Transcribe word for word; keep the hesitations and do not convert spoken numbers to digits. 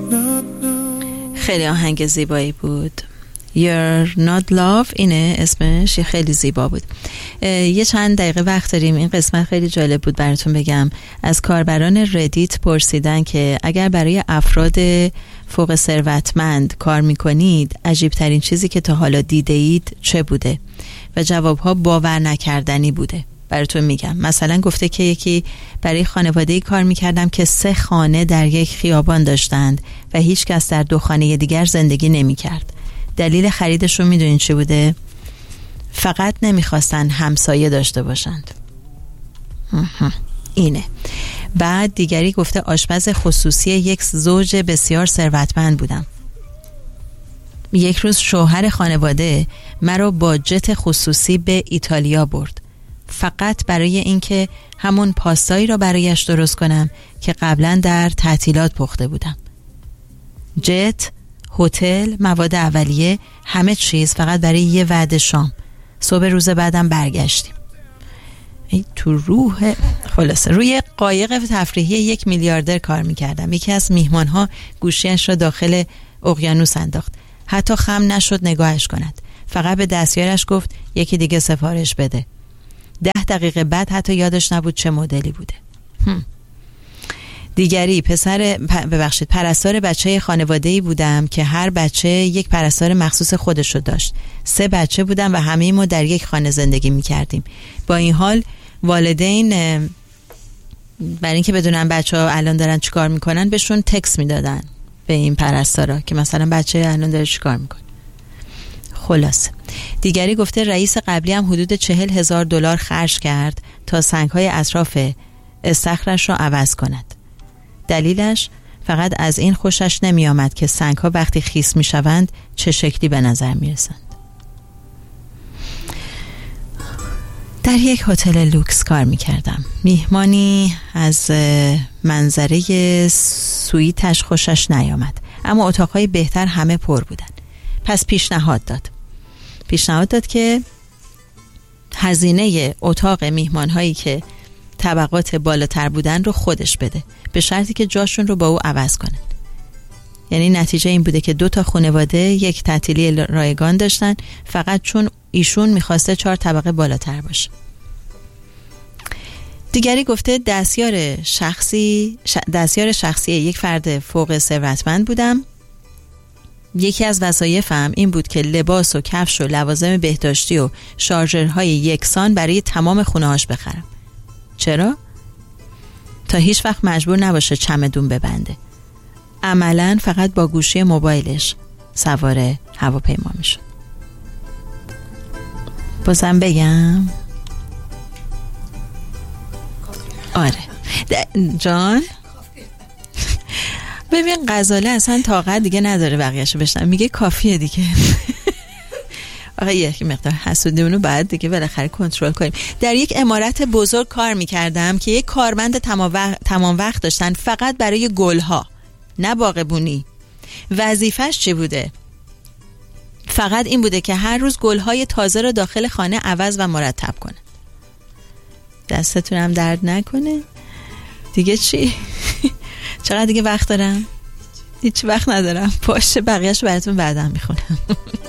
خیلی آهنگ زیبایی بود. You're not love، اینه اسمش، خیلی زیبا بود. یه چند دقیقه وقت داریم. این قسمت خیلی جالب بود براتون بگم. از کاربران ردیت پرسیدن که اگر برای افراد فوق ثروتمند کار میکنید عجیب ترین چیزی که تا حالا دیده اید چه بوده؟ و جوابها باور نکردنی بوده. براتون میگم. مثلا گفته که یکی برای خانواده‌ای کار میکردم که سه خانه در یک خیابان داشتند و هیچ کس در دو خانه دیگر زندگی نمیکرد. دلیل خریدش رو میدونین چی بوده؟ فقط نمیخواستن همسایه داشته باشند. اینه. بعد دیگری گفته آشپز خصوصی یک زوج بسیار ثروتمند بودم. یک روز شوهر خانواده مرا با جت خصوصی به ایتالیا برد، فقط برای اینکه همون پاستایی را برایش درست کنم که قبلا در تعطیلات پخته بودم. جت، هتل، مواد اولیه، همه چیز فقط برای یه وعده شام. صبح روز بعدم برگشتیم. ای تو روح. خلاصه روی قایق تفریحی یک میلیاردر کار میکردم. یکی از میهمانها گوشیش را داخل اقیانوس انداخت. حتی خم نشد نگاهش کند. فقط به دستیارش گفت یکی دیگه سفارش بده. ده دقیقه بعد حتی یادش نبود چه مدلی بوده. هم. دیگری پسر ببخشید پرستار بچه خانواده‌ای بودم که هر بچه یک پرستار مخصوص خودش رو داشت. سه بچه بودم و همه ما در یک خانه زندگی می‌کردیم. با این حال والدین برای اینکه بدونن بچه‌ها الان دارن چیکار میکنن بهشون تکست میدادن به این پرستارا که مثلا بچه الان داره چیکار میکنه. خلاص دیگری گفته رئیس قبلی هم حدود چهل هزار دلار خرج کرد تا سنگ‌های اطراف استخرش را عوض کند. دلیلش فقط از این خوشش نمی آمد که سنگ‌ها وقتی خیس می شوند چه شکلی به نظر می رسند. در یک هتل لوکس کار می کردم. میهمانی از منظره سویتش خوشش نیامد، اما اتاقهای بهتر همه پر بودن. پس پیشنهاد داد. پیشنهاد داد که هزینه اتاق میهمانهایی که طبقات بالاتر بودن رو خودش بده، به شرطی که جاشون رو با او عوض کنن. یعنی نتیجه این بوده که دو تا خانواده یک تعطیلی رایگان داشتن فقط چون ایشون میخواسته چهار طبقه بالاتر باشه. دیگری گفته دستیار شخصی دستیار شخصی یک فرد فوق ثروتمند بودم. یکی از وظایفم این بود که لباس و کفش و لوازم بهداشتی و شارژرهای یکسان برای تمام خونه‌هاش بخرم. چرا؟ تا هیچ وقت مجبور نباشه چمدون ببنده. عملاً فقط با گوشی موبایلش سوار هواپیما میشد. بازم بگم؟ آره جان ببین غزاله اصلا طاقت دیگه نداره بقیه‌شو بشنم، میگه کافیه دیگه. آقا یک مقدار حسودیمونو بعد دیگه بالاخره کنترل کنیم. در یک عمارت بزرگ کار میکردم که یک کارمند تمام وقت, تمام وقت داشتن فقط برای گلها، نه باغبونی. وظیفش چی بوده؟ فقط این بوده که هر روز گلهای تازه رو داخل خانه عوض و مرتب کنه. دستتونم درد نکنه. دیگه چی؟ چقدر دیگه وقت دارم؟ هیچ وقت ندارم. باشه بقیه‌شو براتون بعدا میخونم.